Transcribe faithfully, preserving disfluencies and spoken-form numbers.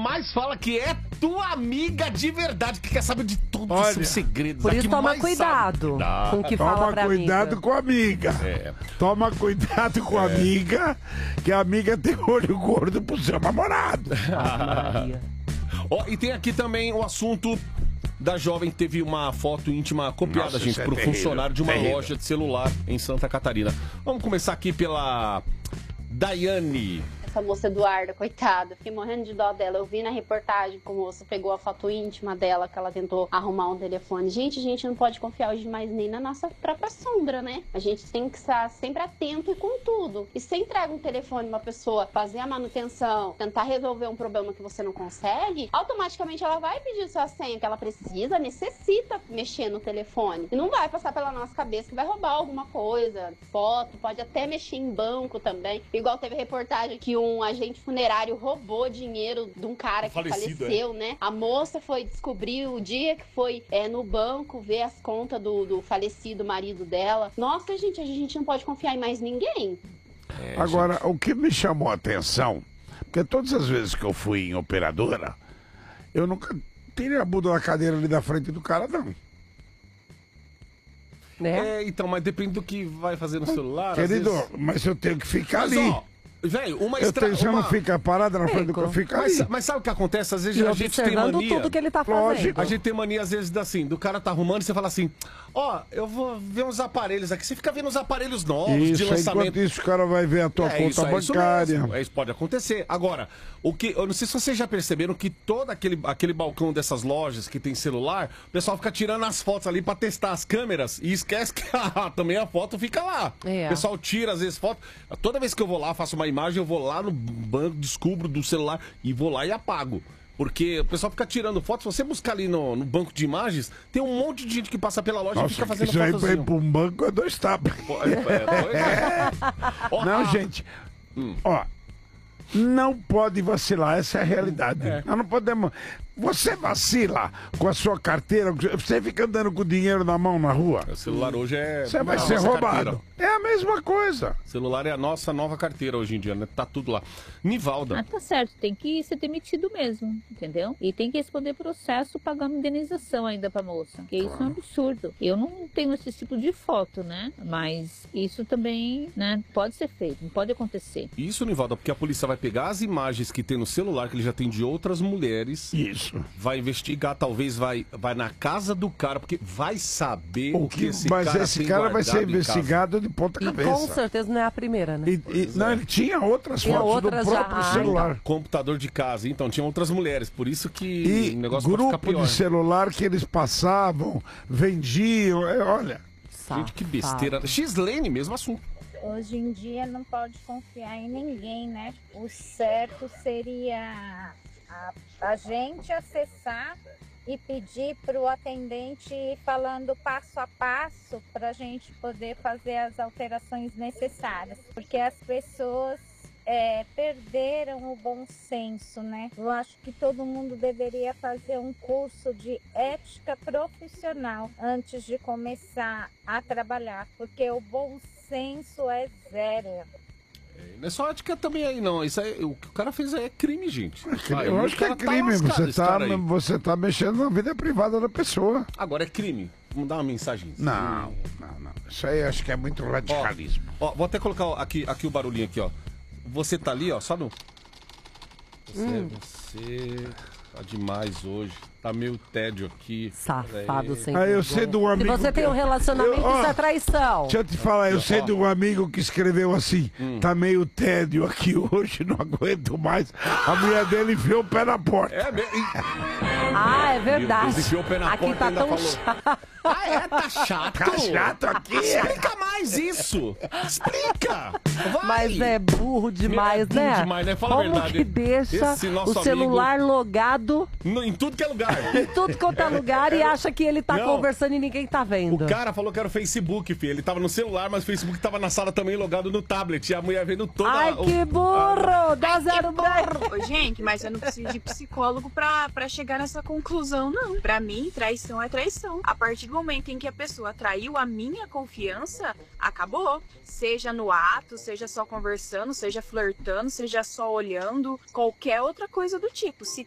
mais fala que é tua amiga de verdade, que quer saber de todos os seus segredos. Por isso toma cuidado com o que fala pra amiga. Toma cuidado com a amiga. É. Toma cuidado com a É. amiga, que a amiga tem olho gordo pro seu namorado. Ó, e tem aqui também o assunto da jovem que teve uma foto íntima copiada, Nossa, gente, isso é por terrível, funcionário de uma terrível. loja de celular em Santa Catarina. Vamos começar aqui pela Daiane. Essa moça Eduarda, coitada, fiquei morrendo de dó dela. Eu vi na reportagem que o moço pegou a foto íntima dela, que ela tentou arrumar um telefone. Gente, a gente não pode confiar hoje mais nem na nossa própria sombra, né? A gente tem que estar sempre atento e com tudo. E se entrega um telefone pra uma pessoa fazer a manutenção, tentar resolver um problema que você não consegue, automaticamente ela vai pedir sua senha, que ela precisa, necessita mexer no telefone. E não vai passar pela nossa cabeça que vai roubar alguma coisa, foto, pode até mexer em banco também. Igual teve reportagem que um agente funerário roubou dinheiro de um cara que Falecido, faleceu, né? A moça foi descobrir o dia que foi é, no banco ver as contas do, do falecido marido dela. Nossa, gente, a gente não pode confiar em mais ninguém. É, Agora, gente... o que me chamou a atenção, porque todas as vezes que eu fui em operadora, eu nunca tirei a bunda da cadeira ali da frente do cara, não. Né? É, então, mas depende do que vai fazer no celular. Querido, vezes... mas eu tenho que ficar mas, ali. Ó, velho, uma eu estra... tenho, você uma... não fica parada na frente do que eu fico ali. Mas, mas sabe o que acontece? Às vezes E a gente tem mania... tudo que ele tá fazendo. Lógico. A gente tem mania, às vezes, assim, do cara tá arrumando e você fala assim, ó, oh, eu vou ver uns aparelhos aqui. Você fica vendo os aparelhos novos isso, de lançamento. Enquanto isso, o cara vai ver a tua é, conta isso, é bancária. Isso, isso pode acontecer. Agora, o que, eu não sei se vocês já perceberam que todo aquele, aquele balcão dessas lojas que tem celular, o pessoal fica tirando as fotos ali pra testar as câmeras e esquece que ah, também a foto fica lá. É. O pessoal tira, às vezes, foto. Toda vez que eu vou lá, faço uma imagem, eu vou lá no banco, descubro do celular e vou lá e apago. Porque o pessoal fica tirando foto. Se você buscar ali no, no banco de imagens, tem um monte de gente que passa pela loja Nossa, e fica fazendo isso aí fotozinho. pra ir pra um banco é dois tapas. É, é, é. Não, gente. Hum. Ó, não pode vacilar, essa é a realidade. É. Nós não podemos... Você vacila com a sua carteira, você fica andando com o dinheiro na mão na rua. O celular hoje é... Você vai a ser nossa roubado. carteira. É a mesma coisa. O celular é a nossa nova carteira hoje em dia, né? Tá tudo lá. Nivalda. Ah, tá certo. Tem que ser demitido mesmo, entendeu? E tem que responder processo pagando indenização ainda pra moça. Porque isso é um absurdo. Eu não tenho esse tipo de foto, né? Mas isso também, né, pode ser feito, não pode acontecer. Isso, Nivalda, porque a polícia vai pegar as imagens que tem no celular, que ele já tem de outras mulheres. Isso. Vai investigar, talvez vai, vai na casa do cara, porque vai saber o, O que, que, esse mas cara esse tem cara vai ser guardado em investigado de ponta E cabeça. com certeza não é a primeira, né? E, e, não, ele tinha outras Tinha fotos outras do próprio já. celular. casa. Computador de casa, então, tinha outras mulheres, por isso que E o negócio pode ficar grupo pior. de celular que eles passavam, vendiam, é, olha. Gente, que besteira. X-Lane, mesmo assunto. Hoje em dia não pode confiar em ninguém, né? O certo seria a, a gente acessar e pedir para o atendente ir falando passo a passo para a gente poder fazer as alterações necessárias. Porque as pessoas é, perderam o bom senso, né? Eu acho que todo mundo deveria fazer um curso de ética profissional antes de começar a trabalhar, porque o bom senso é zero. Não é só ética também aí, não. Isso aí, o que o cara fez aí é crime, gente. Ah, eu acho que é crime. Tá você, tá, você tá mexendo na vida privada da pessoa. Agora é crime. Vamos dar uma mensagem. Não, não, não. Isso aí acho que é muito radicalismo. Ó, ó, vou até colocar aqui, aqui o barulhinho aqui, ó. Você tá ali, ó, só no... Você, hum. você tá demais hoje. Tá meio tédio aqui. Safado sem Ah, eu sei de um amigo... Se você tem um relacionamento, eu, ó, isso é traição. Deixa eu te falar, eu sei de um amigo que escreveu assim, hum. tá meio tédio aqui hoje, não aguento mais. A mulher dele enfiou o pé na porta. É mesmo? Ah, é verdade. Deus, enfiou o pé na aqui porta tá e ainda tão falou. chato. Ah, é? Tá chato? Tá chato aqui. Explica mais isso. Explica. Vai. Mas é burro demais, é burro né? demais, né? Fala Como a verdade. que deixa o celular amigo... logado no, em tudo que é lugar. em tudo quanto é lugar e acha que ele tá Não. conversando e ninguém tá vendo. O cara falou que era o Facebook, filho. Ele tava no celular, mas o Facebook tava na sala também logado no tablet. E a mulher vendo toda... Ai, o... que burro! Dá zero burro! Gente, mas eu não preciso de psicólogo pra, pra chegar nessa conclusão, não. Pra mim, traição é traição. A partir do momento em que a pessoa traiu a minha confiança, acabou. Seja no ato, seja só conversando, seja flertando, seja só olhando, qualquer outra coisa do tipo. Se